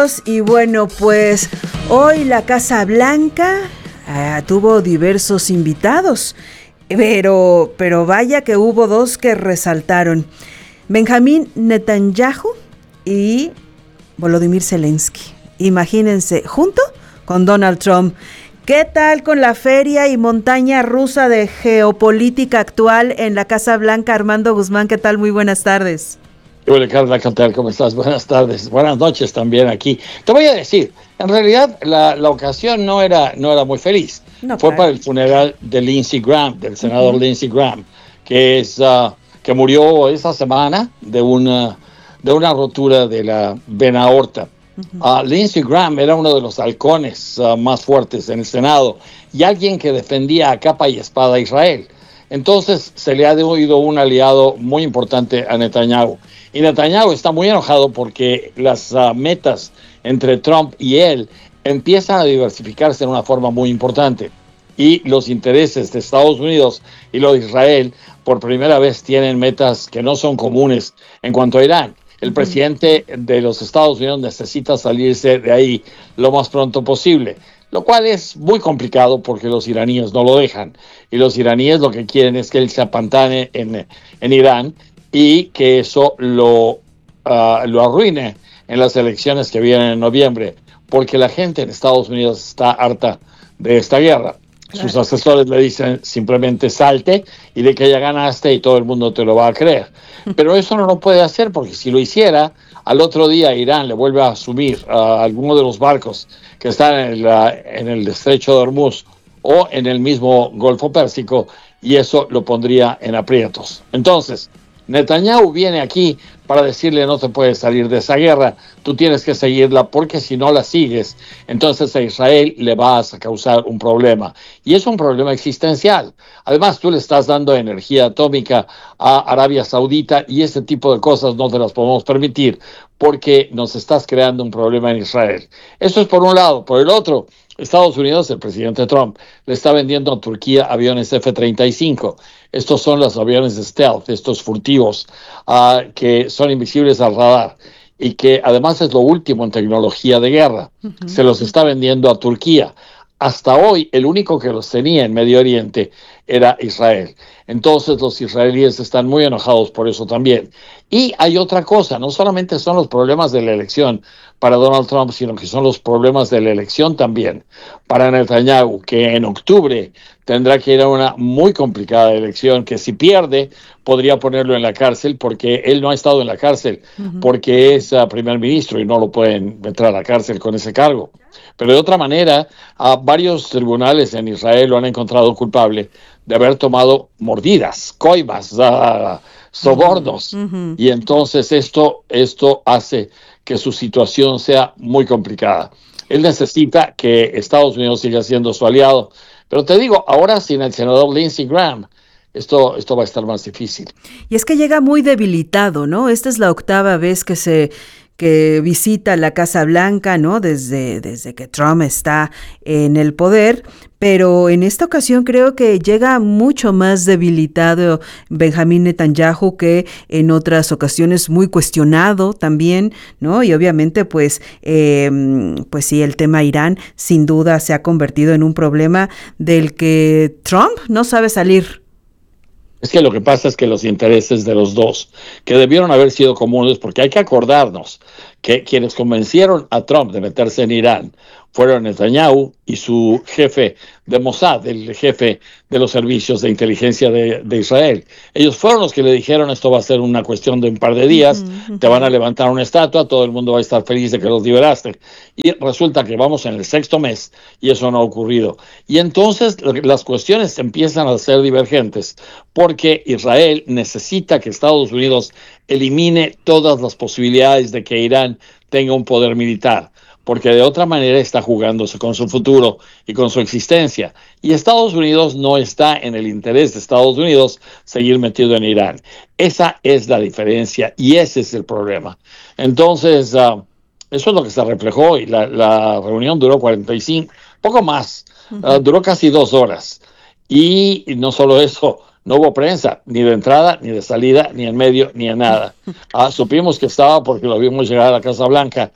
amigos, y bueno, pues hoy la Casa Blanca tuvo diversos invitados, pero vaya que hubo dos que resaltaron: Benjamín Netanyahu y Volodymyr Zelensky. Imagínense, junto con Donald Trump. ¿Qué tal con la feria y montaña rusa de geopolítica actual en la Casa Blanca? Armando Guzmán, ¿qué tal? Muy buenas tardes. Hola Carla, ¿qué tal? ¿Cómo estás? Buenas tardes, buenas noches también aquí. Te voy a decir, en realidad la ocasión no era muy feliz. No, Fue claro. para el funeral de Lindsey Graham, del senador Lindsey Graham, que murió esta semana de una rotura de la vena aorta. Lindsey Graham era uno de los halcones más fuertes en el Senado y alguien que defendía a capa y espada a Israel. Entonces se le ha oído un aliado muy importante a Netanyahu. Y Netanyahu está muy enojado porque las metas entre Trump y él empiezan a diversificarse en una forma muy importante. Y los intereses de Estados Unidos y los de Israel por primera vez tienen metas que no son comunes en cuanto a Irán. El presidente de los Estados Unidos necesita salirse de ahí lo más pronto posible, lo cual es muy complicado porque los iraníes no lo dejan. Y los iraníes lo que quieren es que él se apantane en Irán y que eso lo arruine en las elecciones que vienen en noviembre, porque la gente en Estados Unidos está harta de esta guerra. Claro. Sus asesores le dicen simplemente salte y de que ya ganaste y todo el mundo te lo va a creer. Pero eso no lo puede hacer porque si lo hiciera, al otro día Irán le vuelve a asumir a alguno de los barcos que están en el estrecho de Hormuz o en el mismo Golfo Pérsico y eso lo pondría en aprietos. Entonces, Netanyahu viene aquí para decirle no te puedes salir de esa guerra, tú tienes que seguirla porque si no la sigues, entonces a Israel le vas a causar un problema. Y es un problema existencial. Además, tú le estás dando energía atómica a Arabia Saudita y ese tipo de cosas no te las podemos permitir porque nos estás creando un problema en Israel. Eso es por un lado. Por el otro, Estados Unidos, el presidente Trump, le está vendiendo a Turquía aviones F-35. Estos son los aviones de stealth, estos furtivos que son invisibles al radar y que además es lo último en tecnología de guerra. Se los está vendiendo a Turquía. Hasta hoy, el único que los tenía en Medio Oriente era Israel. Entonces, los israelíes están muy enojados por eso también. Y hay otra cosa, no solamente son los problemas de la elección para Donald Trump, sino que son los problemas de la elección también para Netanyahu, que en octubre tendrá que ir a una muy complicada elección, que si pierde, podría ponerlo en la cárcel, porque él no ha estado en la cárcel, porque es primer ministro y no lo pueden meter a la cárcel con ese cargo. Pero de otra manera, varios tribunales en Israel lo han encontrado culpable de haber tomado mordidas, coimas, sobornos. Y entonces esto hace que su situación sea muy complicada. Él necesita que Estados Unidos siga siendo su aliado. Pero te digo, ahora sin el senador Lindsey Graham, esto va a estar más difícil. Y es que llega muy debilitado, ¿no? Esta es la octava vez que visita la Casa Blanca, ¿no? Desde que Trump está en el poder, pero en esta ocasión creo que llega mucho más debilitado Benjamín Netanyahu que en otras ocasiones, muy cuestionado también, ¿no? Y obviamente pues sí, el tema Irán sin duda se ha convertido en un problema del que Trump no sabe salir. Es que lo que pasa es que los intereses de los dos, que debieron haber sido comunes, porque hay que acordarnos que quienes convencieron a Trump de meterse en Irán fueron Netanyahu y su jefe de Mossad, el jefe de los servicios de inteligencia de Israel. Ellos fueron los que le dijeron esto va a ser una cuestión de un par de días, te van a levantar una estatua, todo el mundo va a estar feliz de que los liberaste. Y resulta que vamos en el 6º mes y eso no ha ocurrido. Y entonces las cuestiones empiezan a ser divergentes porque Israel necesita que Estados Unidos elimine todas las posibilidades de que Irán tenga un poder militar, porque de otra manera está jugándose con su futuro y con su existencia. Y Estados Unidos no está en el interés de Estados Unidos seguir metido en Irán. Esa es la diferencia y ese es el problema. Entonces, eso es lo que se reflejó y la reunión duró 45, poco más, duró casi 2 horas. Y no solo eso, no hubo prensa, ni de entrada, ni de salida, ni en medio, ni en nada. Supimos que estaba porque lo vimos llegar a la Casa Blanca,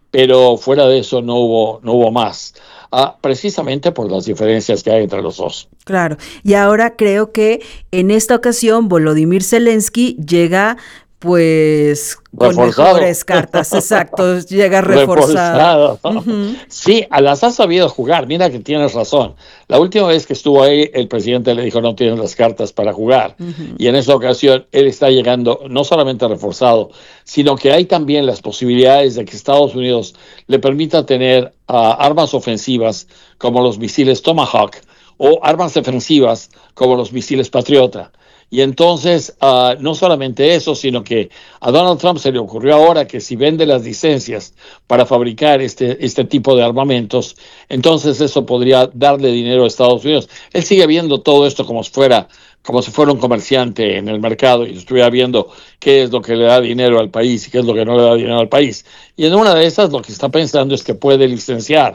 pero fuera de eso no hubo más, precisamente por las diferencias que hay entre los dos. Claro, y ahora creo que en esta ocasión Volodymyr Zelensky llega pues con Reforzado. mejores cartas, exacto, llega reforzado. Sí, las ha sabido jugar, mira que tienes razón. La última vez que estuvo ahí, el presidente le dijo no tienes las cartas para jugar. Y en esta ocasión él está llegando no solamente reforzado, sino que hay también las posibilidades de que Estados Unidos le permita tener armas ofensivas como los misiles Tomahawk o armas defensivas como los misiles Patriota. Y entonces, no solamente eso, sino que a Donald Trump se le ocurrió ahora que si vende las licencias para fabricar este tipo de armamentos, entonces eso podría darle dinero a Estados Unidos. Él sigue viendo todo esto como si fuera un comerciante en el mercado y estuviera viendo qué es lo que le da dinero al país y qué es lo que no le da dinero al país. Y en una de esas lo que está pensando es que puede licenciar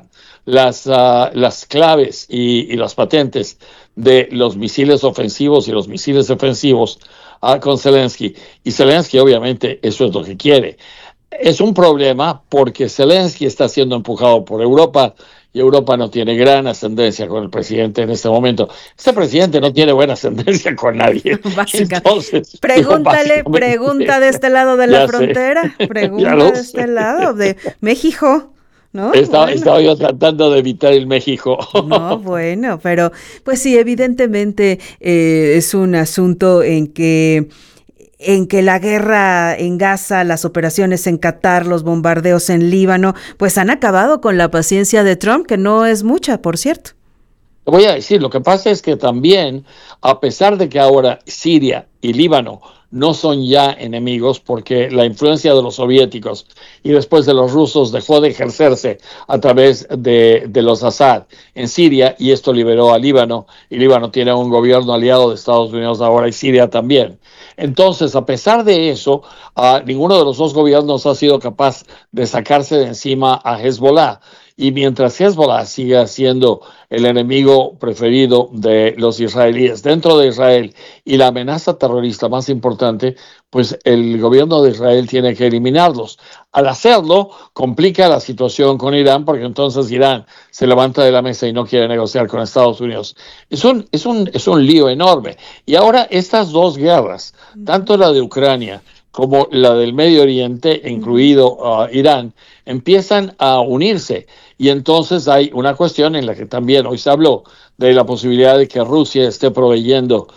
las claves y las patentes de los misiles ofensivos y los misiles defensivos con Zelensky. Y Zelensky obviamente eso es lo que quiere. Es un problema porque Zelensky está siendo empujado por Europa y Europa no tiene gran ascendencia con el presidente en este momento. Este presidente no tiene buena ascendencia con nadie. Entonces, pregunta de este lado de la frontera, pregunta de este lado de México. ¿No? Estaba yo tratando de evitar el México. No, bueno, pero pues sí, evidentemente es un asunto en que la guerra en Gaza, las operaciones en Qatar, los bombardeos en Líbano, pues han acabado con la paciencia de Trump, que no es mucha, por cierto. Te voy a decir, lo que pasa es que también, a pesar de que ahora Siria y Líbano no son ya enemigos, porque la influencia de los soviéticos y después de los rusos dejó de ejercerse a través de los Assad en Siria, y esto liberó a Líbano, y Líbano tiene un gobierno aliado de Estados Unidos ahora y Siria también. Entonces, a pesar de eso, ninguno de los dos gobiernos ha sido capaz de sacarse de encima a Hezbollah. Y mientras Hezbollah siga siendo el enemigo preferido de los israelíes dentro de Israel y la amenaza terrorista más importante, pues el gobierno de Israel tiene que eliminarlos. Al hacerlo, complica la situación con Irán, porque entonces Irán se levanta de la mesa y no quiere negociar con Estados Unidos. Es un lío enorme. Y ahora estas dos guerras, tanto la de Ucrania como la del Medio Oriente, incluido Irán, empiezan a unirse. Y entonces hay una cuestión en la que también hoy se habló de la posibilidad de que Rusia esté proveyendo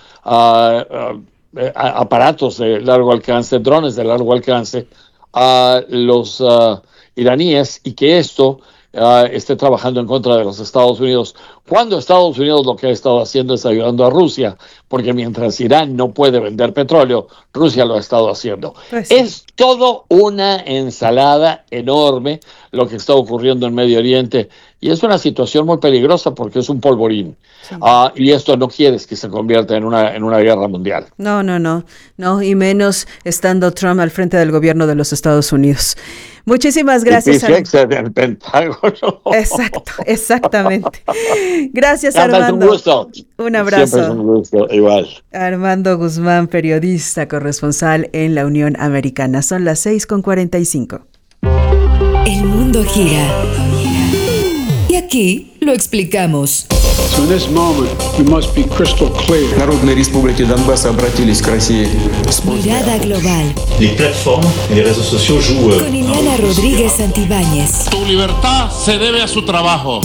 aparatos de largo alcance, drones de largo alcance, a los iraníes, y que esto esté trabajando en contra de los Estados Unidos, cuando Estados Unidos lo que ha estado haciendo es ayudando a Rusia, porque mientras Irán no puede vender petróleo, Rusia lo ha estado haciendo. Pues sí. Es todo una ensalada enorme lo que está ocurriendo en Medio Oriente, y es una situación muy peligrosa porque es un polvorín. Sí. Y esto no quieres que se convierta en una guerra mundial. No, y menos estando Trump al frente del gobierno de los Estados Unidos. Muchísimas gracias. Del Pentágono. Exacto, exactamente. Gracias, Armando. Un gusto. Un abrazo. Siempre es un gusto, igual. Armando Guzmán, periodista, corresponsal en la Unión Americana. Son las 6:45. El mundo gira. Y aquí lo explicamos. So in this moment, we must be crystal clear. Народные республики Донбасса обратились к России с Mirada global. Les plateformes et les réseaux sociaux jouent. Con Ileana Rodríguez Santibáñez. Tu libertad se debe a su trabajo.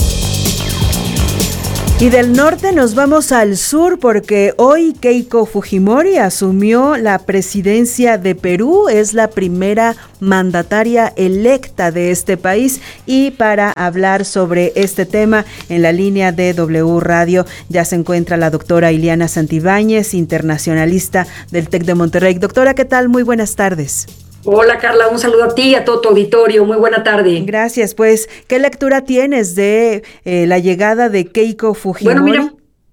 Y del norte nos vamos al sur porque hoy Keiko Fujimori asumió la presidencia de Perú, es la primera mandataria electa de este país, y para hablar sobre este tema en la línea de W Radio ya se encuentra la doctora Ileana Santibáñez, internacionalista del TEC de Monterrey. Doctora, ¿qué tal? Muy buenas tardes. Hola Carla, un saludo a ti y a todo tu auditorio, muy buena tarde. Gracias, pues, ¿qué lectura tienes de la llegada de Keiko Fujimori? Bueno,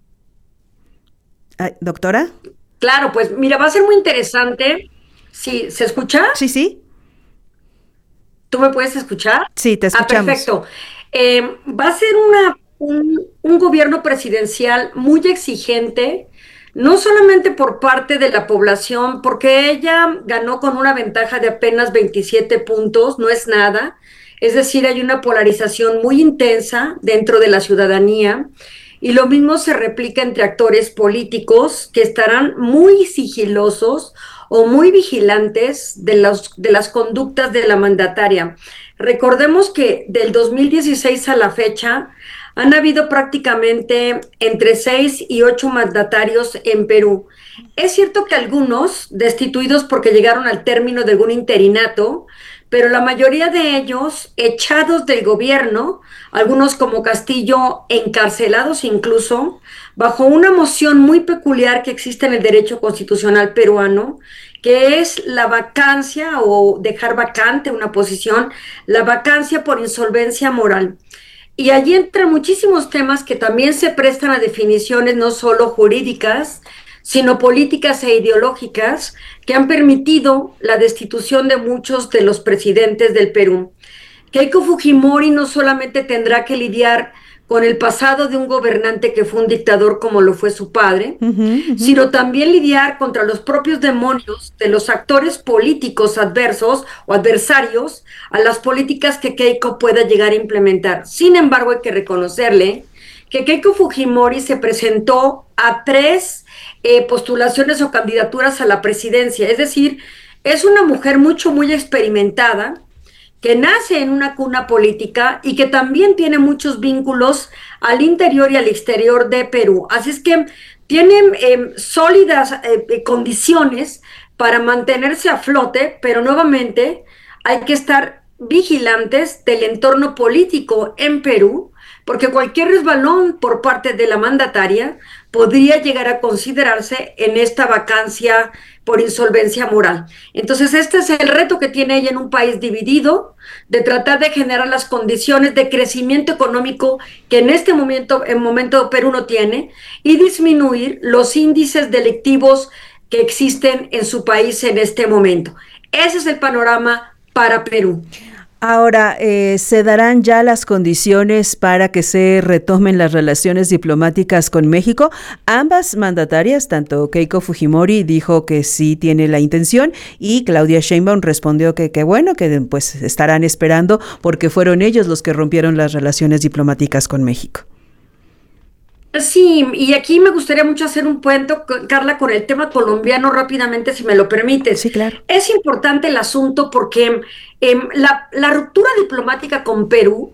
mira. ¿Doctora? Claro, pues mira, va a ser muy interesante. ¿Sí, se escucha? Sí. ¿Tú me puedes escuchar? Sí, te escuchamos. Perfecto. Va a ser un gobierno presidencial muy exigente, no solamente por parte de la población, porque ella ganó con una ventaja de apenas 27 puntos, no es nada. es decir, hay una polarización muy intensa dentro de la ciudadanía, y lo mismo se replica entre actores políticos que estarán muy sigilosos o muy vigilantes de las conductas de la mandataria. Recordemos que del 2016 a la fecha han habido prácticamente entre 6 y 8 mandatarios en Perú. Es cierto que algunos destituidos porque llegaron al término de algún interinato, pero la mayoría de ellos echados del gobierno, algunos como Castillo encarcelados incluso, bajo una moción muy peculiar que existe en el derecho constitucional peruano, que es la vacancia o dejar vacante una posición, la vacancia por insolvencia moral. Y allí entran muchísimos temas que también se prestan a definiciones no solo jurídicas, sino políticas e ideológicas que han permitido la destitución de muchos de los presidentes del Perú. Keiko Fujimori no solamente tendrá que lidiar con el pasado de un gobernante que fue un dictador como lo fue su padre, sino también lidiar contra los propios demonios de los actores políticos adversos o adversarios a las políticas que Keiko pueda llegar a implementar. Sin embargo, hay que reconocerle que Keiko Fujimori se presentó a 3 postulaciones o candidaturas a la presidencia, es decir, es una mujer muy experimentada, que nace en una cuna política y que también tiene muchos vínculos al interior y al exterior de Perú. Así es que tienen sólidas condiciones para mantenerse a flote, pero nuevamente hay que estar vigilantes del entorno político en Perú, porque cualquier resbalón por parte de la mandataria podría llegar a considerarse en esta vacancia por insolvencia moral. Entonces, este es el reto que tiene ella en un país dividido, de tratar de generar las condiciones de crecimiento económico que en este momento Perú no tiene, y disminuir los índices delictivos que existen en su país en este momento. Ese es el panorama para Perú. Ahora, ¿se darán ya las condiciones para que se retomen las relaciones diplomáticas con México? Ambas mandatarias, tanto Keiko Fujimori dijo que sí tiene la intención, y Claudia Sheinbaum respondió que bueno, que pues estarán esperando porque fueron ellos los que rompieron las relaciones diplomáticas con México. Sí, y aquí me gustaría mucho hacer un puente, Carla, con el tema colombiano rápidamente, si me lo permites. Sí, claro. Es importante el asunto porque la ruptura diplomática con Perú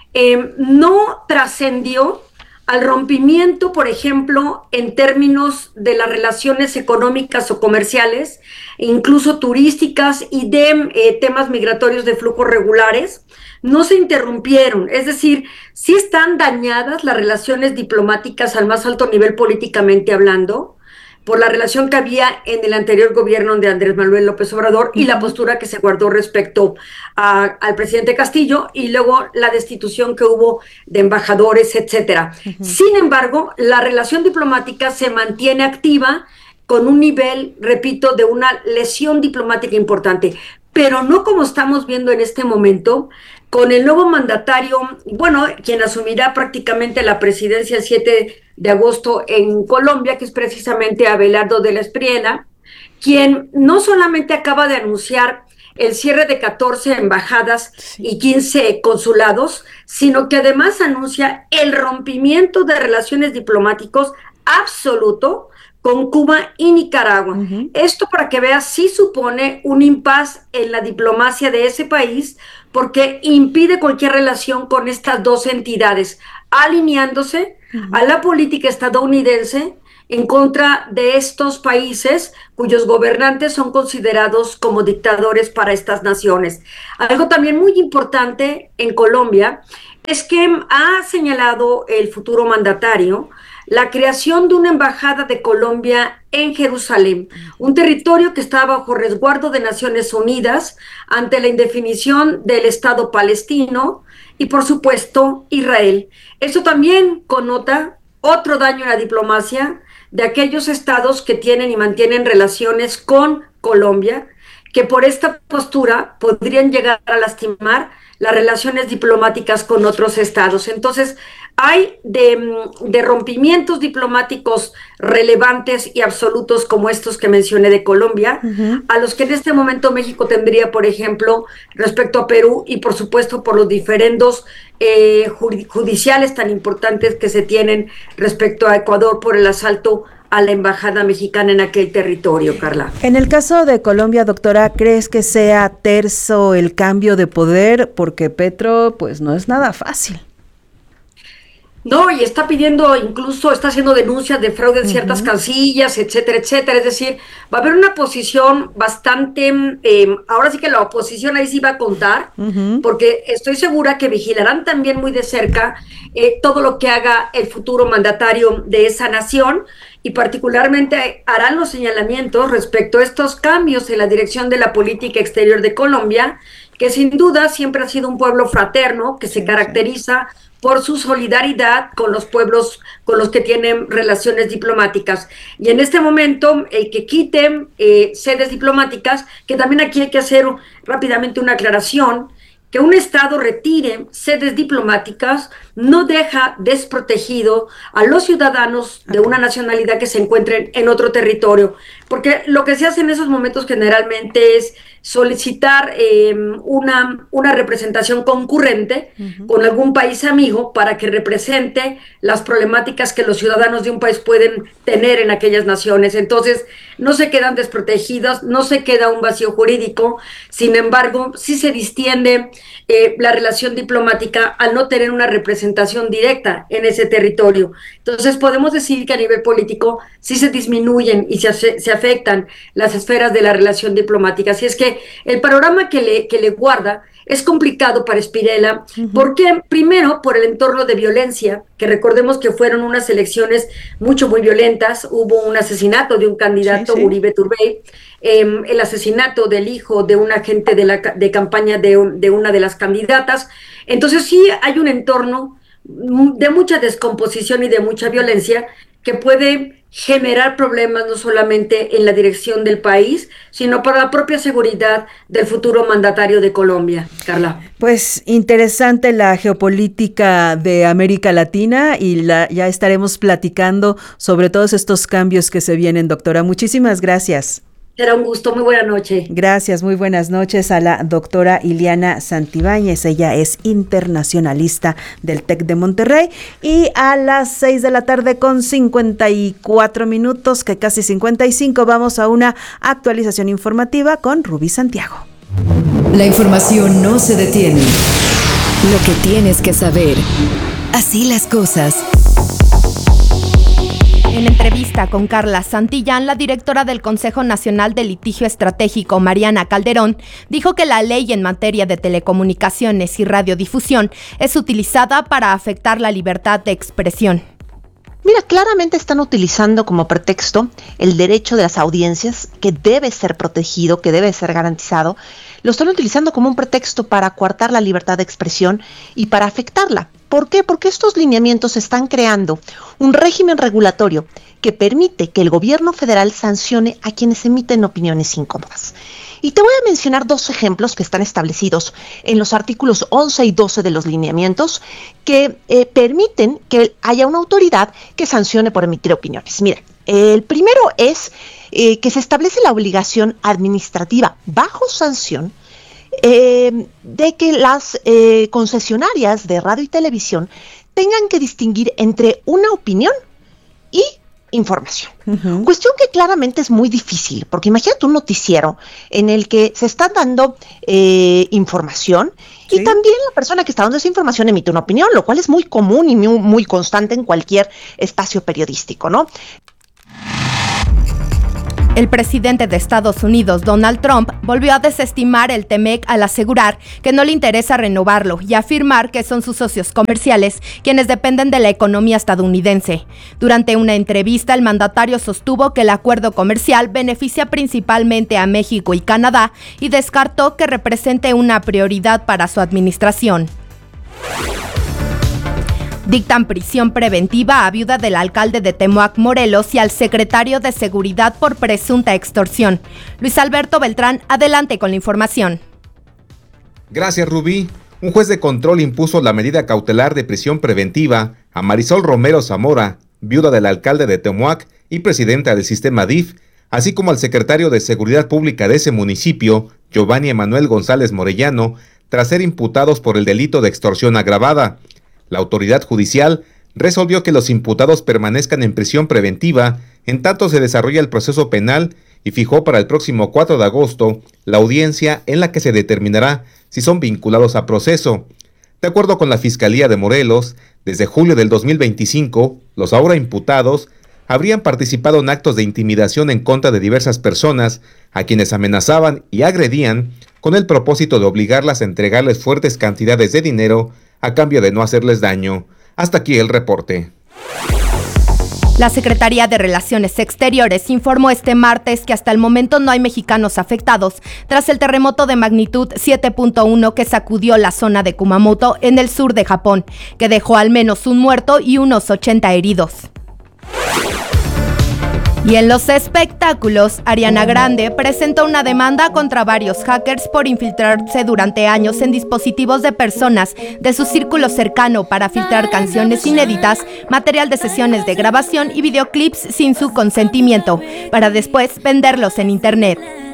no trascendió al rompimiento, por ejemplo, en términos de las relaciones económicas o comerciales, incluso turísticas y de temas migratorios de flujos regulares. No se interrumpieron, es decir, sí están dañadas las relaciones diplomáticas al más alto nivel políticamente hablando, por la relación que había en el anterior gobierno de Andrés Manuel López Obrador y la postura que se guardó respecto al presidente Castillo, y luego la destitución que hubo de embajadores, etcétera. Sin embargo, la relación diplomática se mantiene activa con un nivel, repito, de una lesión diplomática importante, pero no como estamos viendo en este momento, con el nuevo mandatario, bueno, quien asumirá prácticamente la presidencia el 7 de agosto en Colombia, que es precisamente Abelardo de la Espriella, quien no solamente acaba de anunciar el cierre de 14 embajadas y 15 consulados, sino que además anuncia el rompimiento de relaciones diplomáticos absoluto con Cuba y Nicaragua. Esto, para que veas, sí supone un impasse en la diplomacia de ese país, porque impide cualquier relación con estas dos entidades, alineándose a la política estadounidense en contra de estos países cuyos gobernantes son considerados como dictadores para estas naciones. Algo también muy importante en Colombia es que ha señalado el futuro mandatario la creación de una embajada de Colombia en Jerusalén, un territorio que está bajo resguardo de Naciones Unidas ante la indefinición del Estado palestino y, por supuesto, Israel. Eso también connota otro daño en la diplomacia de aquellos estados que tienen y mantienen relaciones con Colombia, que por esta postura podrían llegar a lastimar las relaciones diplomáticas con otros estados. Entonces, hay de rompimientos diplomáticos relevantes y absolutos como estos que mencioné de Colombia, a los que en este momento México tendría, por ejemplo, respecto a Perú y por supuesto por los diferendos judiciales tan importantes que se tienen respecto a Ecuador por el asalto a la embajada mexicana en aquel territorio, Carla. En el caso de Colombia, doctora, ¿crees que sea terso el cambio de poder? Porque Petro, pues no es nada fácil. No, y está pidiendo, incluso está haciendo denuncias de fraude en ciertas casillas, etcétera, etcétera. Es decir, va a haber una posición bastante, ahora sí que la oposición ahí sí va a contar, porque estoy segura que vigilarán también muy de cerca todo lo que haga el futuro mandatario de esa nación, y particularmente harán los señalamientos respecto a estos cambios en la dirección de la política exterior de Colombia, que sin duda siempre ha sido un pueblo fraterno, que se caracteriza por su solidaridad con los pueblos con los que tienen relaciones diplomáticas. Y en este momento, el que quite sedes diplomáticas, que también aquí hay que hacer rápidamente una aclaración, que un Estado retire sedes diplomáticas no deja desprotegido a los ciudadanos de una nacionalidad que se encuentren en otro territorio, porque lo que se hace en esos momentos generalmente es solicitar una representación concurrente con algún país amigo para que represente las problemáticas que los ciudadanos de un país pueden tener en aquellas naciones. Entonces, no se quedan desprotegidos, no se queda un vacío jurídico. Sin embargo, sí se distiende la relación diplomática al no tener una representación directa en ese territorio. Entonces, podemos decir que a nivel político sí se disminuyen y se afectan las esferas de la relación diplomática. Así es que el panorama que le guarda es complicado para Spirella, porque primero por el entorno de violencia, que recordemos que fueron unas elecciones muy violentas, hubo un asesinato de un candidato, Uribe Turbay, el asesinato del hijo de un agente de campaña de una de las candidatas. Entonces sí hay un entorno de mucha descomposición y de mucha violencia que puede generar problemas no solamente en la dirección del país, sino para la propia seguridad del futuro mandatario de Colombia. Carla. Pues interesante la geopolítica de América Latina y ya estaremos platicando sobre todos estos cambios que se vienen, doctora. Muchísimas gracias. Será un gusto, muy buena noche. Gracias, muy buenas noches a la doctora Ileana Santibáñez. Ella es internacionalista del TEC de Monterrey. Y a las 6:54, que casi 55, vamos a una actualización informativa con Rubí Santiago. La información no se detiene. Lo que tienes que saber. Así las cosas. En entrevista con Carla Santillán, la directora del Consejo Nacional de Litigio Estratégico, Mariana Calderón, dijo que la ley en materia de telecomunicaciones y radiodifusión es utilizada para afectar la libertad de expresión. Mira, claramente están utilizando como pretexto el derecho de las audiencias, que debe ser protegido, que debe ser garantizado. Lo están utilizando como un pretexto para coartar la libertad de expresión y para afectarla. ¿Por qué? Porque estos lineamientos están creando un régimen regulatorio que permite que el gobierno federal sancione a quienes emiten opiniones incómodas. Y te voy a mencionar dos ejemplos que están establecidos en los artículos 11 y 12 de los lineamientos que permiten que haya una autoridad que sancione por emitir opiniones. Mira, el primero es que se establece la obligación administrativa bajo sanción de que las concesionarias de radio y televisión tengan que distinguir entre una opinión y información. Cuestión que claramente es muy difícil, porque imagínate un noticiero en el que se está dando información y también la persona que está dando esa información emite una opinión, lo cual es muy común y muy constante en cualquier espacio periodístico, ¿no? El presidente de Estados Unidos, Donald Trump, volvió a desestimar el TEMEC al asegurar que no le interesa renovarlo y afirmar que son sus socios comerciales quienes dependen de la economía estadounidense. Durante una entrevista, el mandatario sostuvo que el acuerdo comercial beneficia principalmente a México y Canadá y descartó que represente una prioridad para su administración. Dictan prisión preventiva a viuda del alcalde de Temoac, Morelos, y al secretario de Seguridad por presunta extorsión. Luis Alberto Beltrán, adelante con la información. Gracias, Rubí. un juez de control impuso la medida cautelar de prisión preventiva a Marisol Romero Zamora, viuda del alcalde de Temuac y presidenta del sistema DIF, así como al secretario de Seguridad Pública de ese municipio, Giovanni Emanuel González Morellano, tras ser imputados por el delito de extorsión agravada. La autoridad judicial resolvió que los imputados permanezcan en prisión preventiva en tanto se desarrolla el proceso penal y fijó para el próximo 4 de agosto la audiencia en la que se determinará si son vinculados a proceso. De acuerdo con la Fiscalía de Morelos, desde julio del 2025, los ahora imputados habrían participado en actos de intimidación en contra de diversas personas a quienes amenazaban y agredían con el propósito de obligarlas a entregarles fuertes cantidades de dinero a cambio de no hacerles daño. Hasta aquí el reporte. La Secretaría de Relaciones Exteriores informó este martes que hasta el momento no hay mexicanos afectados tras el terremoto de magnitud 7.1 que sacudió la zona de Kumamoto en el sur de Japón, que dejó al menos un muerto y unos 80 heridos. Y en los espectáculos, Ariana Grande presentó una demanda contra varios hackers por infiltrarse durante años en dispositivos de personas de su círculo cercano para filtrar canciones inéditas, material de sesiones de grabación y videoclips sin su consentimiento, para después venderlos en internet.